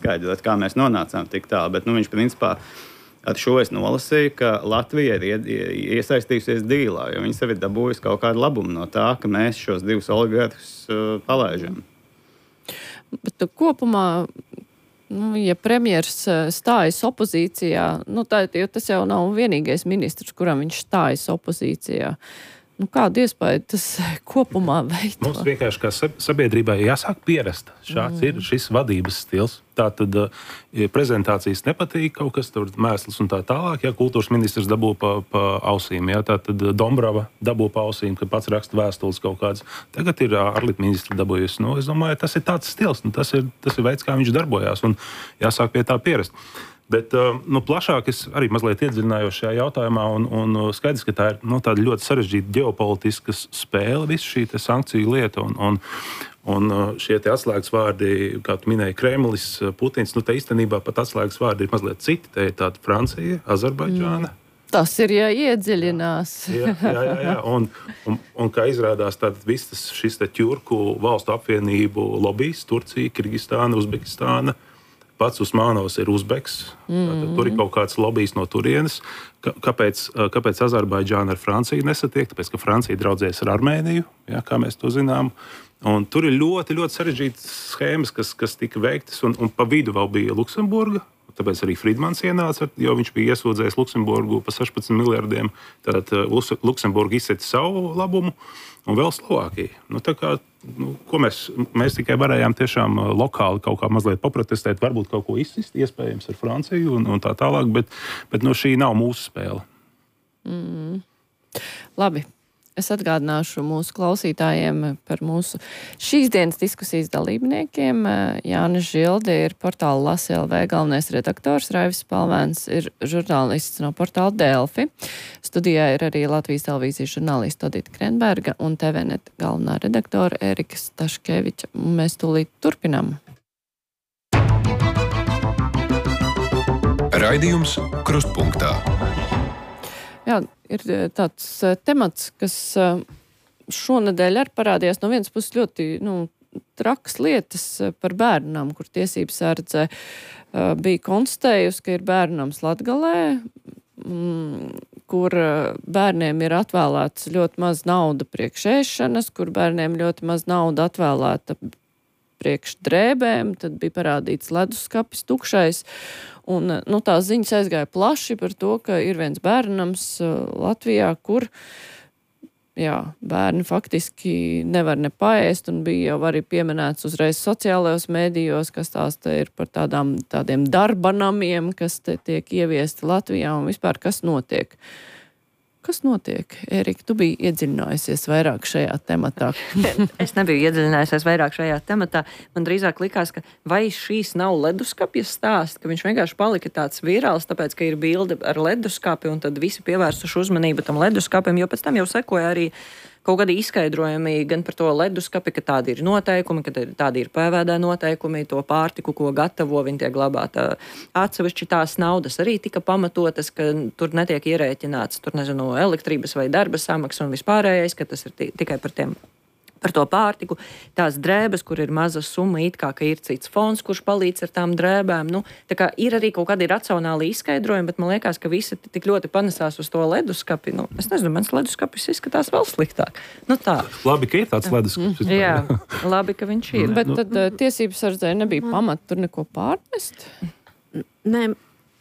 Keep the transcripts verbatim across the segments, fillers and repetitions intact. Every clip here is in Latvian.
izskaidrot, kā mēs nonācām tik tālu, bet nu, viņš principā ar šo es nolasīju, ka Latvija ir iesaistījusies dīlā, jo viņi sev ir dabūjusi kaut kādu labumu no tā, ka mēs šos divus oligarhus uh, palaižam. Bet kopumā, nu, ja premjers stājas opozīcijā, nu, tā, jo tas jau nav vienīgais ministrs, kuram viņš stājas opozīcijā. Nu, kādu iespēju tas kopumā veido? Mums vienkārši kā sabiedrībai jāsāk pierast. Šāds mm. ir šis vadības stils. Tātad, ja prezentācijas nepatīk, kaut kas tur mēsls un tā tālāk, ja kultūras ministrs dabū pa, pa ausīm, ja, tātad Dombrava dabū pa ausīm, ka pats raksta vēstules kaut kāds. Tagad ir ārlietu ministra dabūjusi. Nu, es domāju, tas ir tāds stils, nu, tas ir, tas ir veids, kā viņš darbojās, un jāsāk pie tā pierast. Bet nu, plašāk es arī mazliet iedziļinājos šajā jautājumā, un, un skaidrs, ka tā ir nu, tāda ļoti sarežģīta ģeopolitiska spēle, visa šī sankciju lieta, un, un, un šie atslēgas vārdi, kā tu minēji, Kremlis, Putins, nu te īstenībā pat atslēgas vārdi ir mazliet citi, te ir tāda Francija, Azerbaidžāna. Mm. Tas ir, ja iedziļinās. jā, jā, jā, jā. Un, un, un kā izrādās, tad viss tas, šis te ķurku valstu apvienību lobijs, Turcija, Kirgistāna, Uzbekistāna, pats Usmānovs ir uzbeks, mm-hmm. tur ir kaut kāds lobijs no turienes. Kāpēc, kāpēc Azerbaidžāna ar Franciju nesatiek? Tāpēc, ka Francija draudzējas ar Armēniju, ja, kā mēs to zinām. Un tur ir ļoti, ļoti sarežģītas schēmas, kas, kas tika veiktas, un, un pa vidu vēl bija Luksemburga. Tāpēc arī Friedmans ienāca, jo viņš bija iesūdzējis Luksemburgu par sešpadsmit miljardiem. Tātad Luksemburga izsēta savu labumu, un vēl Slovākija. Nu, tā kā, nu, ko mēs, mēs tikai varējām tiešām lokāli kaut kā mazliet paprotestēt, varbūt kaut ko izsist, iespējams ar Franciju un, un tā tālāk, bet, bet no šī nav mūsu spēle. Mm. Labi. Es atgādināšu mūsu klausītājiem par mūsu šīs dienas diskusijas dalībniekiem. Jānis Žilde ir portāla Lasi L V galvenais redaktors, Raivis Spalvēns ir žurnālists no portāla Delfi. Studijā ir arī Latvijas televīzijas žurnālista Odita Krenberga un T V net galvenā redaktora Erika Staškeviča. Mēs tūlīt turpinām. Raidījums Krustpunktā. Jā, ir tāds temats, kas šonedēļ arī parādījās no vienas puses ļoti nu, traks lietas par bērnam, kur tiesības sardze bija konstatējusi, ka ir bērnams Latgalē, kur bērniem ir atvēlēts ļoti maz nauda priekš ēšanas, kur bērniem ļoti maz nauda atvēlēta priekš drēbēm, tad bija parādīts leduskapis tukšais. Un, nu, tās ziņas aizgāja plaši par to, ka ir viens bērnams Latvijā, kur jā, bērni faktiski nevar ne paēst, un bija jau arī pieminēts uzreiz sociālajos mēdījos, kas tās te ir par tādām, tādiem darbanamiem, kas te tiek ieviesti Latvijā, un vispār kas notiek. Kas notiek? Erika, tu biji iedziļinājusies vairāk šajā tematā. Es nebiju iedziļinājusies vairāk šajā tematā. Man drīzāk likās, ka vai šīs nav leduskapja stāsts, ka viņš vienkārši palika tāds virāls, tāpēc, ka ir bilde ar leduskapi, un tad visi pievērsuši uzmanību tam leduskapim, jo pēc tam jau sekoja arī kaut kādi izskaidrojumi gan par to leduskapi, ka tādi ir noteikumi, ka tādi ir P V D noteikumi, to pārtiku, ko gatavo, viņi tiek glabāta atsevišķi tās naudas arī tika pamatotas, ka tur netiek ierēķināts, tur nezinu, elektrības vai darba samaksa un vispārējais, ka tas ir tikai par tiem. Par to pārtiku, tās drēbes, kur ir maza summa, it kā, ka ir cits fonds, kurš palīdz ar tām drēbēm. Nu, tā kā ir arī kaut kādi racionāli izskaidrojumi, bet man liekas, ka visi tik ļoti panesās uz to leduskapi. Nu, es nezinu, mans leduskapis izskatās vēl sliktāk. Nu, tā. Labi, ka ir tāds leduskapis. Jā, labi, ka viņš ir. Bet tad tiesības sardzē nebija pamata tur neko pārnest? Nē.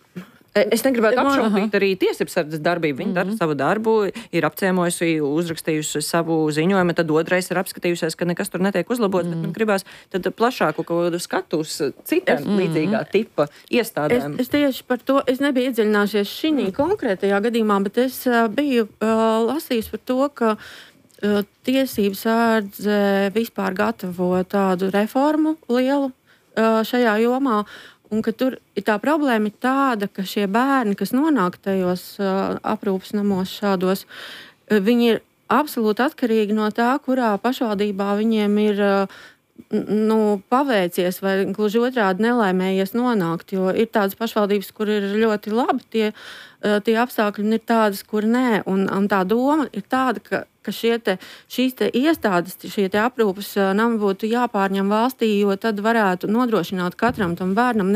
Es negribētu apšaubīt arī tiesībsardzes darbību. Viņa dara savu darbu, ir apciemojusi, uzrakstījusi savu ziņojumu, tad otrais ir apskatījusies, ka nekas tur netiek uzlabots, mm. bet man gribās tad plašāku kaut kādu skatu uz citiem mm. līdzīgā tipa iestādēm. Es, es tieši par to, es nebiju iedziļinājusies šī mm. konkrētajā gadījumā, bet es uh, biju uh, lasījis par to, ka uh, tiesībsardze vispār gatavo tādu reformu lielu uh, šajā jomā. Un ka tur ir tā problēma ir tāda, ka šie bērni, kas nonāk tajos uh, aprūpas namos šādos, uh, viņi ir absolūti atkarīgi no tā, kurā pašvaldībā viņiem ir uh, nu, paveicies vai gluži otrādi nelaimējies nonākt. Jo ir tādas pašvaldības, kur ir ļoti labi tie, uh, tie apstākļi, un ir tādas, kur nē. Un, un tā doma ir tāda, ka ka šie te, šīs te iestādes, šie te aprūpas nami būtu jāpārņem valstī, jo tad varētu nodrošināt katram tam bērnam